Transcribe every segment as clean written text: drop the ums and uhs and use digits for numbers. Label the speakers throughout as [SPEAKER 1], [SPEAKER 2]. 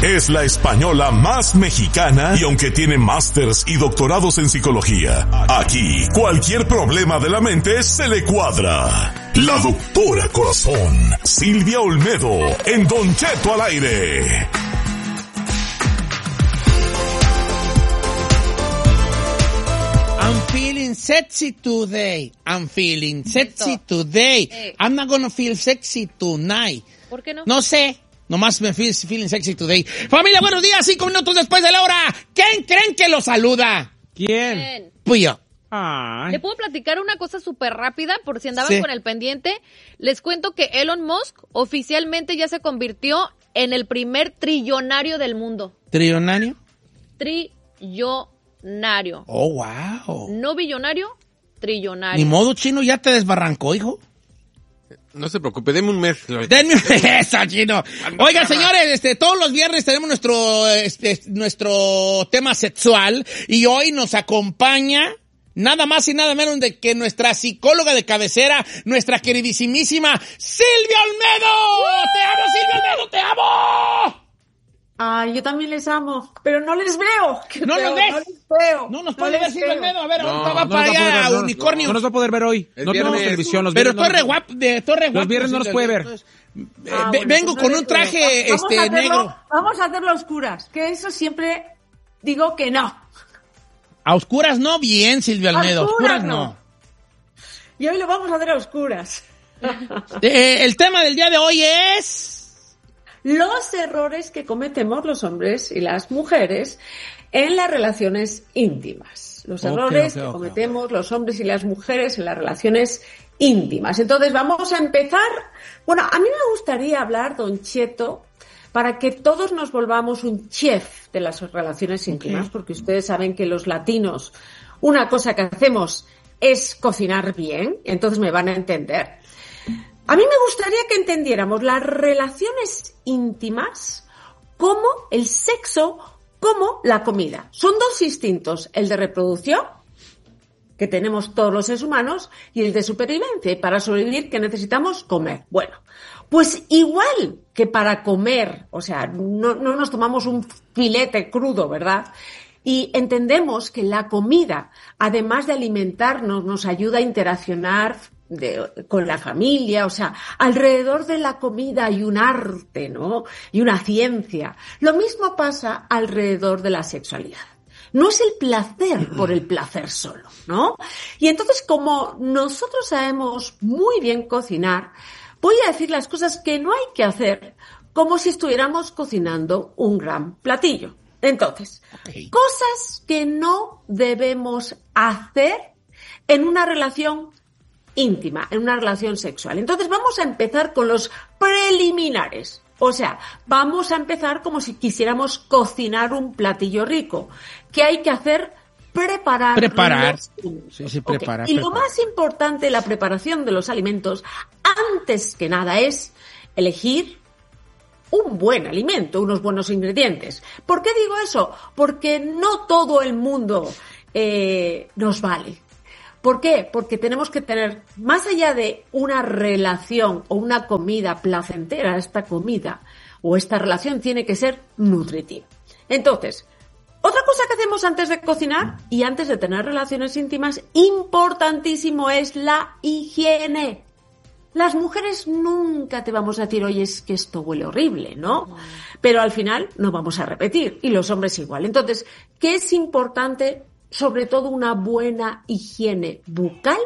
[SPEAKER 1] Es la española más mexicana y aunque tiene másters y doctorados en psicología, aquí cualquier problema de la mente se le cuadra. La doctora Corazón, Silvia Olmedo, en Don Cheto al aire.
[SPEAKER 2] I'm feeling sexy today. I'm feeling sexy today. I'm not gonna feel sexy tonight.
[SPEAKER 3] ¿Por qué no?
[SPEAKER 2] No sé. Nomás me feeling sexy today. Familia, buenos días. 5 minutos después de la hora. ¿Quién creen que lo saluda?
[SPEAKER 4] ¿Quién?
[SPEAKER 2] Pues yo.
[SPEAKER 4] Ay.
[SPEAKER 3] ¿Le puedo platicar una cosa súper rápida por si andaban con el pendiente? Les cuento que Elon Musk oficialmente ya se convirtió en el primer trillonario del mundo.
[SPEAKER 2] ¿Trillonario?
[SPEAKER 3] Trillonario.
[SPEAKER 2] Oh, wow.
[SPEAKER 3] No billonario, trillonario.
[SPEAKER 2] Ni modo, Chino, ya te desbarrancó, hijo.
[SPEAKER 4] No se preocupe, denme un mes.
[SPEAKER 2] Denme eso, Chino. Oigan, señores, todos los viernes tenemos nuestro tema sexual y hoy nos acompaña nada más y nada menos de que nuestra psicóloga de cabecera, nuestra queridísimísima Silvia Olmedo. ¡Te amo, Silvia Olmedo, te amo!
[SPEAKER 5] Ay, yo también les amo, pero no les veo.
[SPEAKER 2] ¿No los ves?
[SPEAKER 5] No les veo.
[SPEAKER 2] No nos puede ver Silvia Olmedo. A ver,
[SPEAKER 4] No,
[SPEAKER 2] ahorita va
[SPEAKER 4] no
[SPEAKER 2] para
[SPEAKER 4] nos va a poder
[SPEAKER 2] allá,
[SPEAKER 4] ver,
[SPEAKER 2] Unicornio.
[SPEAKER 4] No nos va a poder ver hoy.
[SPEAKER 6] Es
[SPEAKER 4] No tenemos
[SPEAKER 6] viernes.
[SPEAKER 4] televisión. Los
[SPEAKER 2] Pero
[SPEAKER 4] viernes
[SPEAKER 2] torre guapo, de torre guapo.
[SPEAKER 4] Los viernes no nos puede ver.
[SPEAKER 5] bueno,
[SPEAKER 2] Vengo
[SPEAKER 5] pues
[SPEAKER 2] con
[SPEAKER 5] no
[SPEAKER 2] un
[SPEAKER 5] les veo.
[SPEAKER 2] traje
[SPEAKER 5] Vamos a hacerlo-
[SPEAKER 2] negro.
[SPEAKER 5] Vamos a hacerlo a oscuras, que eso siempre digo que no.
[SPEAKER 2] A oscuras no, bien, Silvia Olmedo. A oscuras no.
[SPEAKER 5] Y hoy lo vamos a hacer a oscuras.
[SPEAKER 2] El tema del día de hoy es...
[SPEAKER 5] Los errores que cometemos los hombres y las mujeres en las relaciones íntimas. Los errores que cometemos los hombres y las mujeres en las relaciones íntimas. Entonces vamos a empezar. Bueno, a mí me gustaría hablar, Don Cheto, para que todos nos volvamos un chef de las relaciones íntimas, porque ustedes saben que los latinos, una cosa que hacemos es cocinar bien, entonces me van a entender. A mí me gustaría que entendiéramos las relaciones íntimas como el sexo, como la comida. Son dos instintos, el de reproducción, que tenemos todos los seres humanos, y el de supervivencia. Y para sobrevivir, ¿qué necesitamos? Comer. Bueno, pues igual que para comer, o sea, no nos tomamos un filete crudo, ¿verdad? Y entendemos que la comida, además de alimentarnos, nos ayuda a interaccionar con la familia, o sea, alrededor de la comida hay un arte, ¿no? Y una ciencia. Lo mismo pasa alrededor de la sexualidad. No es el placer por el placer solo, ¿no? Y entonces, como nosotros sabemos muy bien cocinar, voy a decir las cosas que no hay que hacer como si estuviéramos cocinando un gran platillo. Entonces, cosas que no debemos hacer en una relación íntima, en una relación sexual. Entonces vamos a empezar con los preliminares. O sea, vamos a empezar como si quisiéramos cocinar un platillo rico. ¿Qué hay que hacer? Preparar.
[SPEAKER 2] Sí, preparar.
[SPEAKER 5] Y lo más importante de la preparación de los alimentos, antes que nada, es elegir un buen alimento, unos buenos ingredientes. ¿Por qué digo eso? Porque no todo el mundo nos vale. ¿Por qué? Porque tenemos que tener, más allá de una relación o una comida placentera, esta comida o esta relación tiene que ser nutritiva. Entonces, otra cosa que hacemos antes de cocinar y antes de tener relaciones íntimas, importantísimo, es la higiene. Las mujeres nunca te vamos a decir, oye, es que esto huele horrible, ¿no? Pero al final no vamos a repetir, y los hombres igual. Entonces, ¿qué es importante? Sobre todo una buena higiene bucal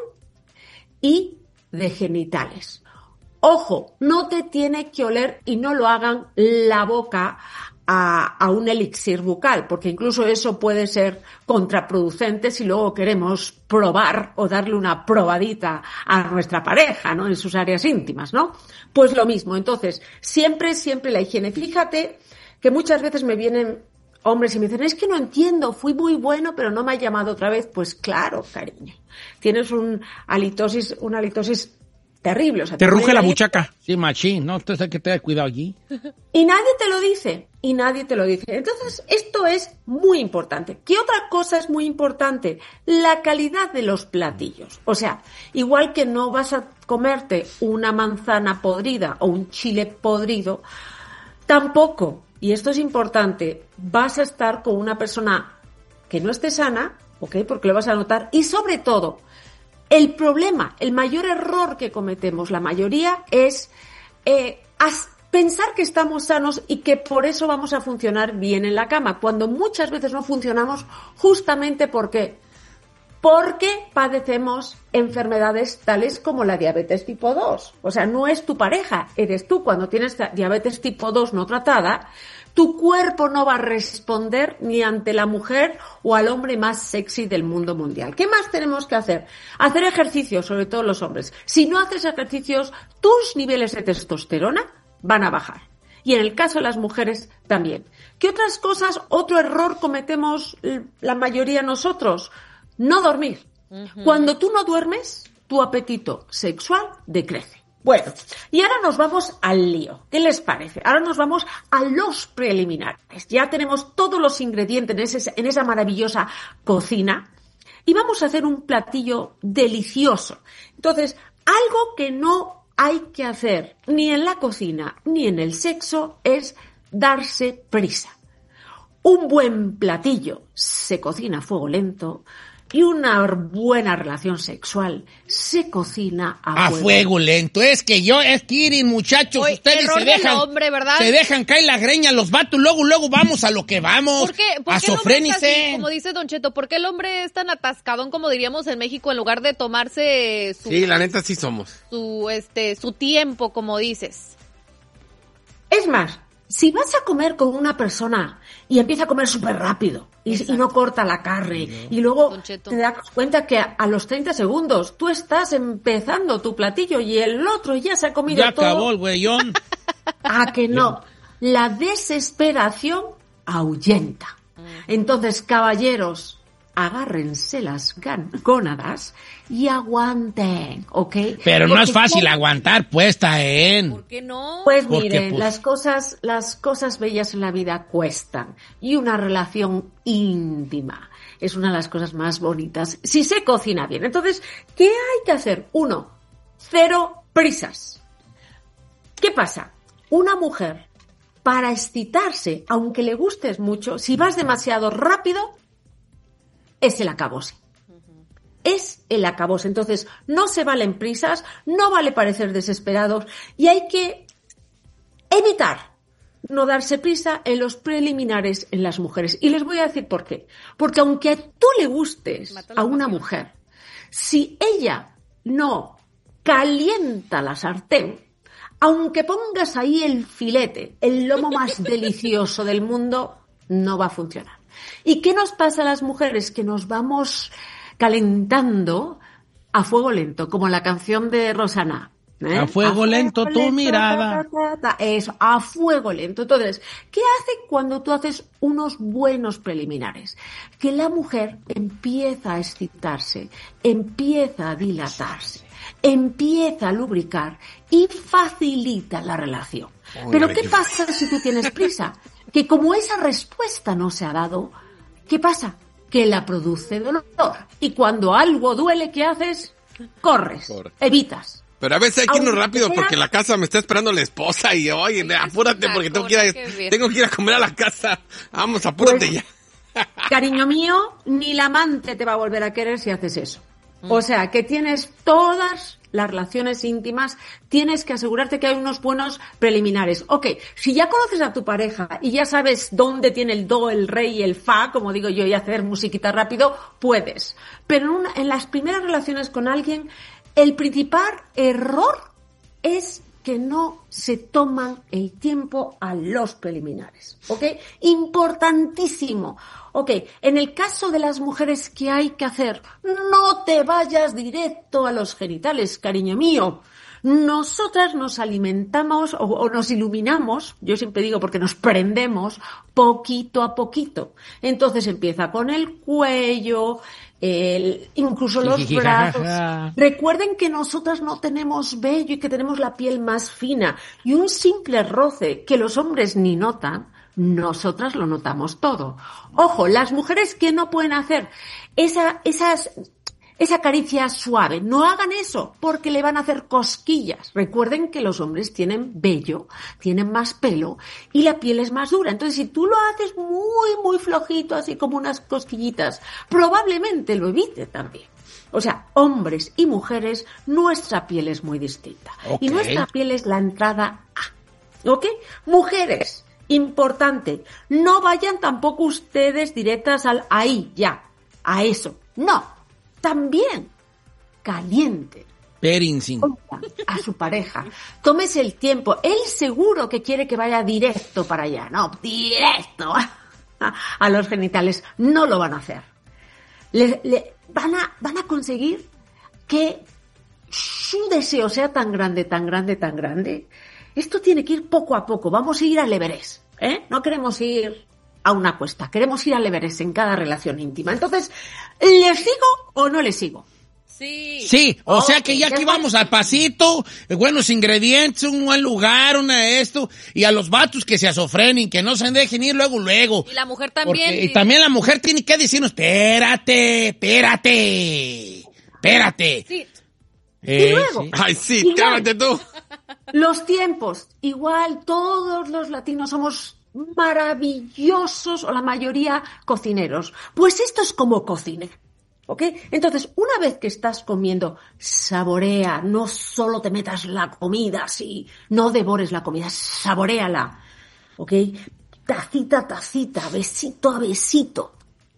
[SPEAKER 5] y de genitales. Ojo, no te tiene que oler y no lo hagan la boca a un elixir bucal, porque incluso eso puede ser contraproducente si luego queremos probar o darle una probadita a nuestra pareja, ¿no? En sus áreas íntimas, ¿no? Pues lo mismo. Entonces, siempre la higiene. Fíjate que muchas veces me vienen hombres y me dicen, es que no entiendo, fui muy bueno, pero no me ha llamado otra vez. Pues claro, cariño. Tienes una halitosis terrible. O sea,
[SPEAKER 4] te ruge la buchaca.
[SPEAKER 2] Sí, machín, ¿no? Entonces hay que tener cuidado allí.
[SPEAKER 5] Y nadie te lo dice. Entonces, esto es muy importante. ¿Qué otra cosa es muy importante? La calidad de los platillos. O sea, igual que no vas a comerte una manzana podrida o un chile podrido, tampoco y esto es importante, vas a estar con una persona que no esté sana, ¿ok? Porque lo vas a notar. Y sobre todo, el problema, el mayor error que cometemos, la mayoría, es pensar que estamos sanos y que por eso vamos a funcionar bien en la cama, cuando muchas veces no funcionamos justamente porque padecemos enfermedades tales como la diabetes tipo 2. O sea, no es tu pareja, eres tú. Cuando tienes diabetes tipo 2 no tratada, tu cuerpo no va a responder ni ante la mujer o al hombre más sexy del mundo mundial. ¿Qué más tenemos que hacer? Hacer ejercicios, sobre todo los hombres. Si no haces ejercicios, tus niveles de testosterona van a bajar. Y en el caso de las mujeres también. ¿Qué otras cosas, otro error cometemos la mayoría de nosotros? No dormir. Cuando tú no duermes, tu apetito sexual decrece. Bueno, y ahora nos vamos al lío. ¿Qué les parece? Ahora nos vamos a los preliminares. Ya tenemos todos los ingredientes en esa maravillosa cocina y vamos a hacer un platillo delicioso. Entonces, algo que no hay que hacer ni en la cocina ni en el sexo es darse prisa. Un buen platillo se cocina a fuego lento y una buena relación sexual se cocina a fuego lento.
[SPEAKER 2] Es que Kirin, muchachos,
[SPEAKER 3] oye,
[SPEAKER 2] ustedes se dejan caer la greña, los vatos, luego vamos a lo que vamos.
[SPEAKER 3] ¿Por qué
[SPEAKER 2] Asofrénice.
[SPEAKER 3] Como dice Don Cheto, ¿por qué el hombre es tan atascadón, como diríamos en México, en lugar de tomarse
[SPEAKER 4] Sí, la neta sí somos.
[SPEAKER 3] Su tiempo, como dices?
[SPEAKER 5] Es más, si vas a comer con una persona y empieza a comer súper rápido y no corta la carne y luego te das cuenta que a los 30 segundos tú estás empezando tu platillo y el otro ya se ha comido todo.
[SPEAKER 2] Ya acabó el güeyón.
[SPEAKER 5] ¿A que no? La desesperación ahuyenta. Entonces, caballeros, agárrense las gónadas y aguanten, ¿ok?
[SPEAKER 2] Pero no es fácil aguantar, pues,
[SPEAKER 3] ¿Por qué no?
[SPEAKER 5] Pues miren, las cosas bellas en la vida cuestan. Y una relación íntima es una de las cosas más bonitas si se cocina bien. Entonces, ¿qué hay que hacer? 1, 0 prisas. ¿Qué pasa? Una mujer, para excitarse, aunque le gustes mucho, si vas demasiado rápido, es el acabose. Es el acabose. Entonces, no se valen prisas, no vale parecer desesperados y hay que evitar no darse prisa en los preliminares en las mujeres. Y les voy a decir por qué. Porque aunque tú le gustes a una mujer, si ella no calienta la sartén, aunque pongas ahí el filete, el lomo más delicioso del mundo, no va a funcionar. ¿Y qué nos pasa a las mujeres? Que nos vamos calentando a fuego lento, como la canción de Rosana.
[SPEAKER 2] A fuego lento tu mirada.
[SPEAKER 5] Eso, a fuego lento. Entonces, ¿qué hace cuando tú haces unos buenos preliminares? Que la mujer empieza a excitarse, empieza a dilatarse, empieza a lubricar y facilita la relación. Pero ¿qué pasa si tú tienes prisa? Que como esa respuesta no se ha dado, ¿qué pasa? Que la produce dolor. Y cuando algo duele, ¿qué haces? Corres, evitas.
[SPEAKER 4] Pero a veces hay que irnos rápido porque en la casa me está esperando la esposa y oye, apúrate porque tengo que ir a comer a la casa. Vamos, apúrate pues, ya.
[SPEAKER 5] Cariño mío, ni la amante te va a volver a querer si haces eso. O sea, que tienes todas las relaciones íntimas, tienes que asegurarte que hay unos buenos preliminares. Ok, si ya conoces a tu pareja y ya sabes dónde tiene el do, el re y el fa, como digo yo, y hacer musiquita rápido, puedes. Pero en las primeras relaciones con alguien, el principal error es que no se toman el tiempo a los preliminares, ¿ok? Importantísimo. Ok, en el caso de las mujeres, ¿qué hay que hacer? No te vayas directo a los genitales, cariño mío. Nosotras nos alimentamos o nos iluminamos, yo siempre digo porque nos prendemos poquito a poquito. Entonces empieza con el cuello, incluso los brazos. Recuerden que nosotras no tenemos vello y que tenemos la piel más fina. Y un simple roce que los hombres ni notan, nosotras lo notamos todo. Ojo, las mujeres que no pueden hacer esas esa caricia suave. No hagan eso porque le van a hacer cosquillas. Recuerden que los hombres tienen vello, tienen más pelo y la piel es más dura. Entonces, si tú lo haces muy, muy flojito, así como unas cosquillitas, probablemente lo evite también. O sea, hombres y mujeres, nuestra piel es muy distinta. Okay. Y nuestra piel es la entrada A. ¿Ok? Mujeres, importante, no vayan tampoco ustedes directas al ahí, ya, a eso. No. También caliente a su pareja. Tómese el tiempo. Él seguro que quiere que vaya directo para allá. No, directo a los genitales. No lo van a hacer. Van a conseguir que su deseo sea tan grande, tan grande, tan grande. Esto tiene que ir poco a poco. Vamos a ir al Everest, ¿eh? No queremos ir a una cuesta. Queremos ir al Everest en cada relación íntima. Entonces, ¿le sigo o no le sigo?
[SPEAKER 2] Sí, o sea que ya aquí vamos al pasito, buenos ingredientes, un buen lugar, esto, y a los vatos que se azofrenen, que no se dejen ir luego.
[SPEAKER 3] Y la mujer también.
[SPEAKER 2] Y también la mujer tiene que decirnos, espérate.
[SPEAKER 3] Sí.
[SPEAKER 5] Y luego.
[SPEAKER 4] Sí. Ay, sí, cállate tú.
[SPEAKER 5] Los tiempos. Igual todos los latinos somos maravillosos, o la mayoría cocineros. Pues esto es como cocinar, ¿ok? Entonces, una vez que estás comiendo, saborea, no solo te metas la comida así, no devores la comida, saboréala, ¿ok? Tacita a tacita, besito a besito,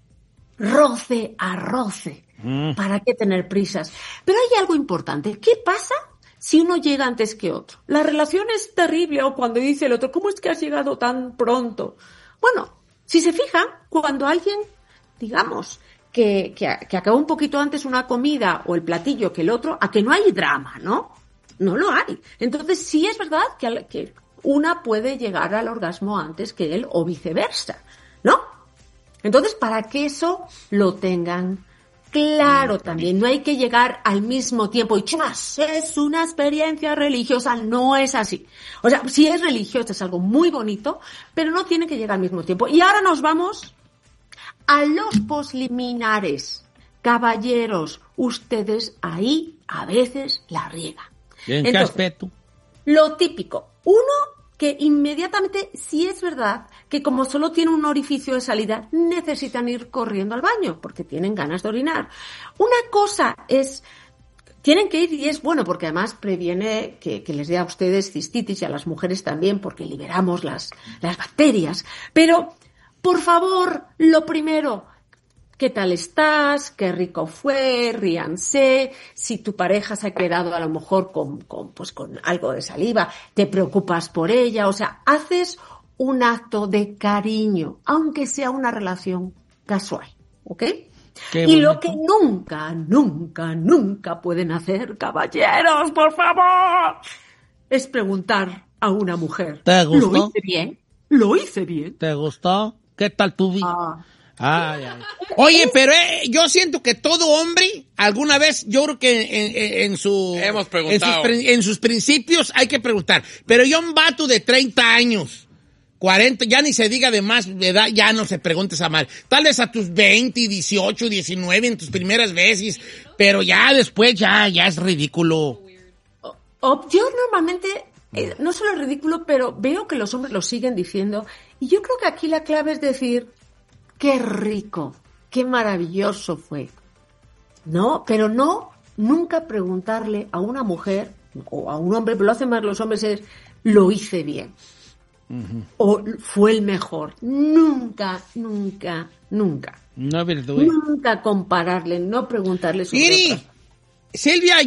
[SPEAKER 5] roce a roce. ¿Para qué tener prisas? Pero hay algo importante. ¿Qué pasa si uno llega antes que otro? La relación es terrible, o cuando dice el otro, ¿cómo es que has llegado tan pronto? Bueno, si se fijan, cuando alguien, digamos, que acabó un poquito antes una comida o el platillo que el otro, a que no hay drama, ¿no? No lo hay. Entonces, sí es verdad que una puede llegar al orgasmo antes que él o viceversa, ¿no? Entonces, para que eso lo tengan claro también, no hay que llegar al mismo tiempo y ¡chas! Es una experiencia religiosa, no es así. O sea, si es religioso es algo muy bonito, pero no tiene que llegar al mismo tiempo. Y ahora nos vamos a los posliminares. Caballeros, ustedes ahí a veces la riegan.
[SPEAKER 2] ¿En qué aspecto?
[SPEAKER 5] Lo típico, uno que inmediatamente, sí es verdad que como solo tiene un orificio de salida, necesitan ir corriendo al baño porque tienen ganas de orinar. Una cosa es, tienen que ir y es bueno porque además previene que les dé a ustedes cistitis y a las mujeres también porque liberamos las bacterias. Pero, por favor, lo primero, ¿qué tal estás? ¿Qué rico fue? Ríanse. Si tu pareja se ha quedado a lo mejor con algo de saliva, te preocupas por ella. O sea, haces un acto de cariño, aunque sea una relación casual, ¿ok? Y lo que nunca, nunca, nunca pueden hacer, caballeros, por favor, es preguntar a una mujer.
[SPEAKER 2] ¿Te gustó?
[SPEAKER 5] ¿Lo hice bien? ¿Lo hice bien?
[SPEAKER 2] ¿Te gustó? ¿Qué tal tu vida? Ay. Oye, pero yo siento que todo hombre, alguna vez, yo creo que en sus principios hay que preguntar. Pero yo un vato de 30 años, 40, ya ni se diga de más edad, ya no se pregunte esa mal. Tal vez a tus 20, 18, 19, en tus primeras veces, pero ya después ya es ridículo.
[SPEAKER 5] Yo normalmente, no solo es ridículo, pero veo que los hombres lo siguen diciendo. Y yo creo que aquí la clave es decir, qué rico, qué maravilloso fue. No, pero no, nunca preguntarle a una mujer o a un hombre, pero lo hacen más los hombres, es, lo hice bien. Uh-huh. O fue el mejor. Nunca.
[SPEAKER 2] No,
[SPEAKER 5] nunca compararle, no preguntarle sobre
[SPEAKER 2] Silvia,